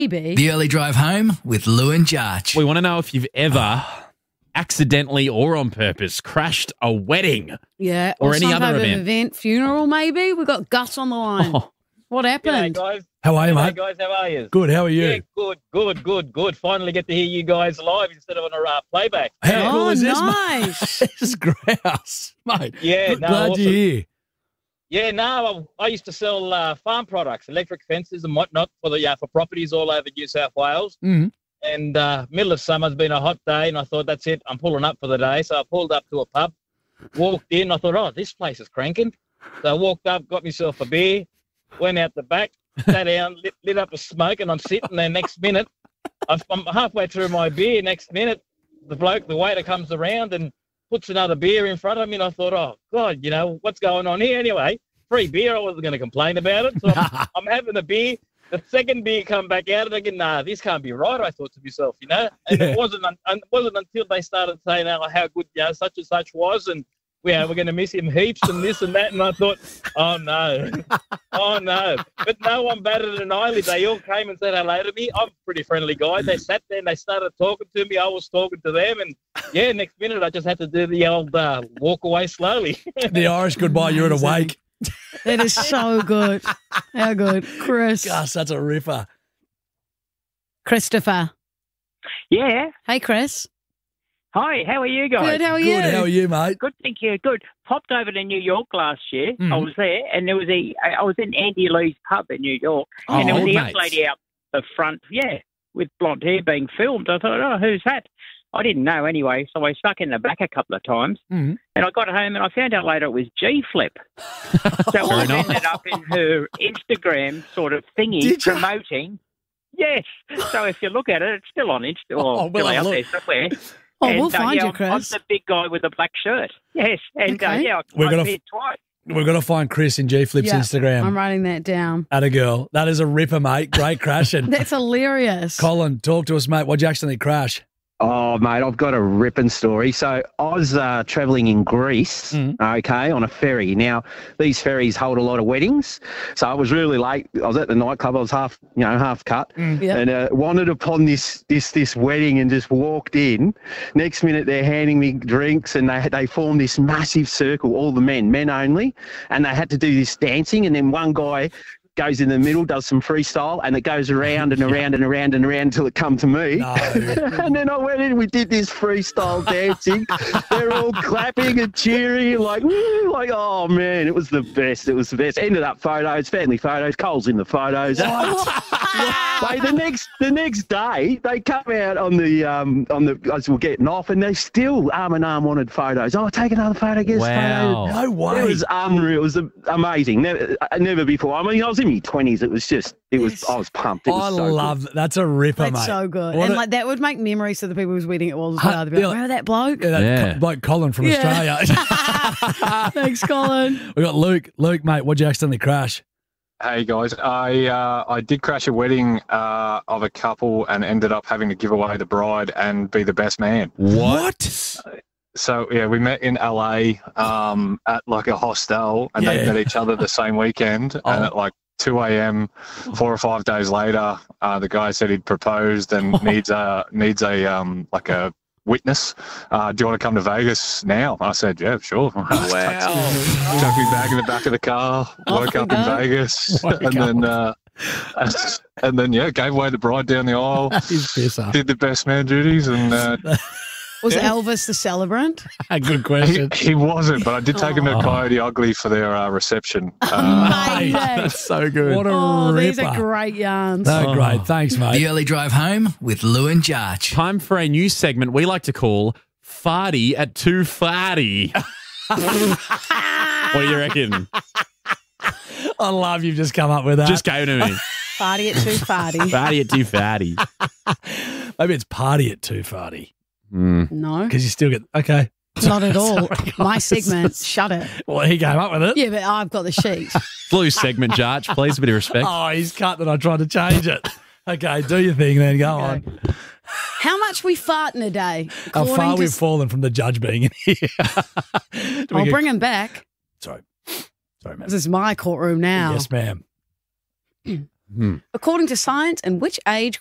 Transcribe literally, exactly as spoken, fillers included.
Maybe. The Early Drive Home with Lou and Jarch. We want to know if you've ever accidentally or on purpose crashed a wedding. Yeah. Or Or, any some other type of event. event, funeral maybe. We've got Gus on the line. Oh. What G'day, happened? guys. How are you, G'day, mate? guys. How are you? Good. How are you? Yeah, good, good, good, good. Finally get to hear you guys live instead of on a uh, playback. How Oh, cool is this, nice. mate? This is grouse, mate. Yeah, Good- no, glad awesome. you're here. Yeah, no, I, I used to sell uh, farm products, electric fences and whatnot for the uh, for properties all over New South Wales. Mm-hmm. And uh, middle of summer's been a hot day, and I thought, that's it, I'm pulling up for the day. So I pulled up to a pub, walked in. I thought, oh, this place is cranking. So I walked up, got myself a beer, went out the back, sat down, lit, lit up a smoke, and I'm sitting there. Next minute, I've- I'm halfway through my beer. Next minute, the bloke, the waiter comes around and puts another beer in front of me, and I thought, oh, God, you know, what's going on here? Anyway, free beer, I wasn't going to complain about it. So I'm, I'm having a beer. The second beer come back out, and I go, nah, this can't be right, I thought to myself, you know. And Yeah. it wasn't un- it wasn't until they started saying oh, how good, you know, such and such was, and yeah, we're going to miss him heaps and this and that, and I thought, oh, no, oh, no. But no one batted an eyelid. They all came and said hello to me. I'm a pretty friendly guy. They sat there and they started talking to me. I was talking to them, and, yeah, next minute I just had to do the old uh, walk away slowly. The Irish goodbye, you're at a wake. That is so good. How good. Chris. Gosh, that's a ripper. Christopher. Yeah. Hey, Chris. Hi, how are you guys? Good, how are you? Good, how are you, mate? Good, thank you. Good. Popped over to New York last year. Mhm. I was there, and there was a. I was in Andy Lee's pub in New York, Oh, and there was a young mates. lady out the front, yeah, with blonde hair being filmed. I thought, oh, who's that? I didn't know anyway, so I stuck in the back a couple of times, Mhm. and I got home and I found out later it was G Flip. So I Very ended up in her Instagram sort of thingy Did you? promoting. Yes. So if you look at it, it's still on Insta. Oh, Or well, still out look. there somewhere. Oh, And, we'll uh, find yeah, you, I'm- I'm Chris. the big guy with the black shirt. Yes, and uh, Okay. yeah, I We're I've gonna been f- twice. We're going to find Chris in G Flip's Yeah, Instagram. I'm writing that down. At a girl. That is a ripper, mate. Great crashing. That's hilarious. Colin, talk to us, mate. What'd you accidentally crash? Oh, mate, I've got a ripping story. So I was uh, travelling in Greece, Mhm. okay, on a ferry. Now, these ferries hold a lot of weddings. So I was really late. I was at the nightclub. I was half, you know, half cut. Yep. And uh, wandered upon this this this wedding and just walked in. Next minute, they're handing me drinks, and they they formed this massive circle, all the men, men only. And they had to do this dancing. And then one guy goes in the middle, does some freestyle, and it goes around and around and around and around until it come to me. No. And then I went in and we did this freestyle dancing. They're all clapping and cheering, like, woo, like, oh, man, it was the best. It was the best. Ended up photos, family photos, Cole's in the photos. Mate, the next the next day, they come out on the, um, on the as we're getting off, and they still arm in arm wanted photos. Oh, take another photo, get us Wow. photo. No way. It was unreal. It was amazing. Never, uh, never before. I mean, I was in my twenties. It was just, it was, I was pumped. It was I so good. love that. That's a ripper, That's mate. so good. What and a- like that would make memories for the people whose wedding it was as Huh, well. They'd be like, yeah. remember that bloke? Yeah, that Yeah. co- bloke Colin from Yeah. Australia. Thanks, Colin. We got Luke. Luke, mate, what'd you accidentally crash? Hey guys, I uh, I did crash a wedding uh, of a couple and ended up having to give away the bride and be the best man. What? So yeah, we met in L A um, at like a hostel, and Yeah. they met each other the same weekend. And Oh. at like two a m, four or five days later, uh, the guy said he'd proposed and needs a needs a um, like a witness. Uh, do you want to come to Vegas now? I said, yeah, sure. Wow. Chucked me back in the back of the car, woke we up in go. Vegas, Woke and up. then uh, and then yeah, gave away the bride down the aisle, He's pisser. did the best man duties, and uh, Was Yeah. Elvis the celebrant? Good he, question. he wasn't, but I did take him to Oh. Coyote Ugly for their uh, reception. Uh, Mate, Amazing. so good. What a Oh, these ripper. are great yarns. No, Oh. great. Thanks, mate. The Early Drive Home with Lou and Jarch. Time for a new segment we like to call Farty at two Farty. What do you reckon? I love you've just come up with that. Just go to me. Farty at two farty. Farty at two Farty. Maybe it's party at two farty Mm. No, because you still get okay. not at all. Sorry, My guys. segment, shut it. Well, he came up with it. Yeah, but I've got the sheet. Blue segment, Jarch, please, a bit of respect. Oh, he's cut that I tried to change it. Okay, do your thing then. Go Okay. on. How much we fart in a day? How According far to we've s- fallen from the judge being in here. Do we I'll get- bring him back. Sorry. Sorry, ma'am. This is my courtroom now. Yes, ma'am. Hmm. According to science, and which age